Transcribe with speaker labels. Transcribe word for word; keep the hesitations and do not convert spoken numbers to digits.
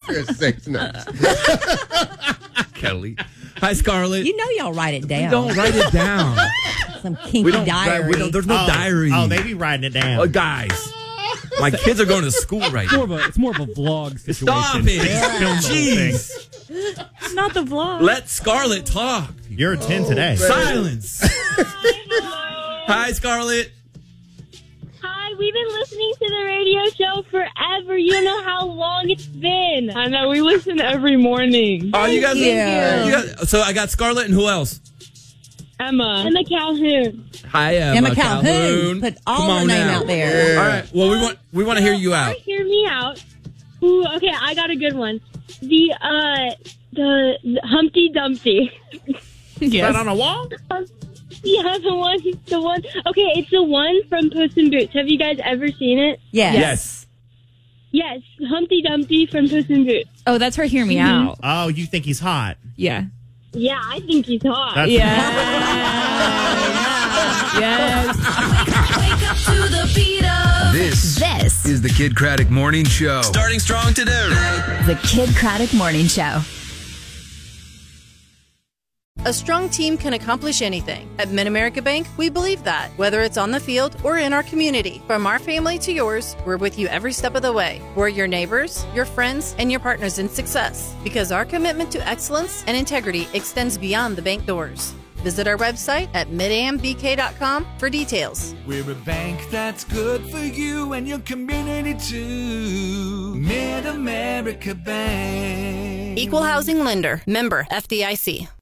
Speaker 1: You're a sex nut.
Speaker 2: Kelly. Hi, Scarlett.
Speaker 3: You know y'all write it down.
Speaker 2: We don't write it down.
Speaker 3: Some kinky
Speaker 2: We don't,
Speaker 3: diary.
Speaker 2: we don't, there's no
Speaker 4: oh,
Speaker 2: diary.
Speaker 4: Oh, they be writing it down.
Speaker 2: Oh, guys. My kids are going to school right
Speaker 5: It's
Speaker 2: now.
Speaker 5: more of a, it's more of a vlog situation.
Speaker 2: Stop it.
Speaker 5: They film the whole thing.
Speaker 2: Jeez.
Speaker 3: It's not the vlog.
Speaker 2: Let Scarlett talk.
Speaker 4: You're a ten today.
Speaker 2: Silence. Hi, Scarlett.
Speaker 6: Hi, we've been listening to the radio show forever. You don't know how long it's been. I know, we listen every morning.
Speaker 2: Oh, you guys.
Speaker 3: you.
Speaker 2: you got- so I got Scarlett and who else?
Speaker 6: Emma. Emma Calhoun.
Speaker 2: Hi, Emma,
Speaker 3: Emma Calhoun. Put all
Speaker 2: Come
Speaker 3: her
Speaker 2: on
Speaker 3: name
Speaker 2: now.
Speaker 3: out there.
Speaker 2: All right. Well, we want we want to hear you out.
Speaker 6: Hear me out. Ooh, okay, I got a good one. The, uh, the, the Humpty Dumpty.
Speaker 4: Right on a wall?
Speaker 6: Yeah, the one, the one. Okay, it's the one from Puss in Boots. Have you guys ever seen it?
Speaker 3: Yes.
Speaker 2: Yes.
Speaker 6: Yes, Humpty Dumpty from Puss in Boots.
Speaker 7: Oh, that's her Hear Me Out.
Speaker 4: Oh, you think he's hot?
Speaker 7: Yeah.
Speaker 6: Yeah, I think he's hot.
Speaker 4: That's
Speaker 7: Yes. Yes.
Speaker 8: Wake up to the beat of
Speaker 9: This,
Speaker 8: this.
Speaker 9: is the Kid Craddock Morning Show.
Speaker 10: Starting strong today.
Speaker 8: The Kid Craddock Morning Show.
Speaker 11: A strong team can accomplish anything. At Mid-America Bank, we believe that. Whether it's on the field or in our community. From our family to yours, we're with you every step of the way. We're your neighbors, your friends, and your partners in success. Because our commitment to excellence and integrity extends beyond the bank doors. Visit our website at mid am b k dot com for details.
Speaker 10: We're a bank that's good for you and your community too. Mid-America Bank.
Speaker 11: Equal Housing Lender. Member F D I C.